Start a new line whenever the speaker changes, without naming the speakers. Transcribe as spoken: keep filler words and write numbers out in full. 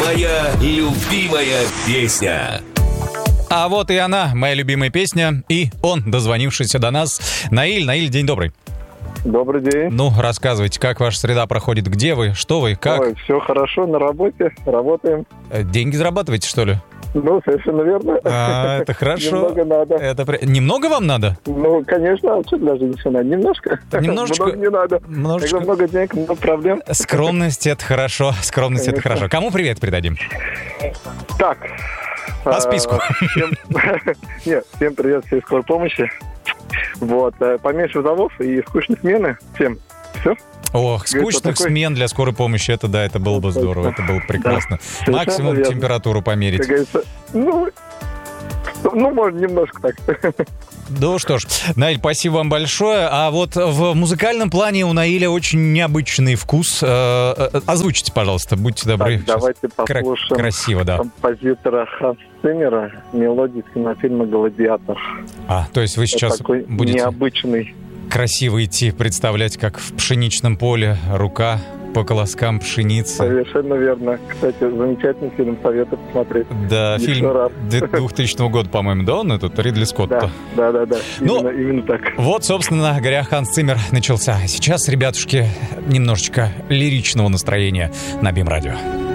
Моя любимая песня.
А вот и она, моя любимая песня, и он, дозвонившийся до нас. Наиль, Наиль, день добрый.
Добрый день.
Ну, рассказывайте, как ваша среда проходит, где вы, что вы, как?
Ой, все хорошо, на работе, работаем.
Деньги зарабатываете, что ли?
Ну, совершенно верно.
А, это хорошо.
Немного надо.
Это при... Немного вам надо?
Ну, конечно, а что для женщины? Немножко.
Немножечко.
Много не надо.
Немножечко.
Когда много денег, много проблем.
Скромность — это хорошо, скромность — это хорошо. Кому привет передадим?
Так.
По списку.
Всем... Нет, всем привет, всей скорой помощи. Вот, поменьше вызовов и скучной смены. Всем. Все.
Ох, скучных такой... смен для скорой помощи, это да, это было бы здорово, это было бы прекрасно. Да, максимум верно. Температуру померить.
Ну, ну, можно немножко так.
Ну что ж, Наиль, спасибо вам большое. А вот в музыкальном плане у Наиля очень необычный вкус. Озвучите, пожалуйста, будьте добры.
Так, давайте послушаем
красиво, да.
композитора Ханса Циммера, мелодии из кинофильма «Гладиатор».
А, то есть вы сейчас
это такой
будете
необычный.
Красиво идти, представлять, как в пшеничном поле рука по колоскам пшеницы.
Совершенно верно. Кстати, замечательный фильм, советую посмотреть.
Да,
Еще
фильм
раз.
двухтысячного года, по-моему, да, он этот, Ридли Скотт.
Да, да, да, да.
Ну,
именно, именно так.
Вот, собственно говоря, Ханс Циммер начался. Сейчас, ребятушки, немножечко лиричного настроения на БИМ-радио.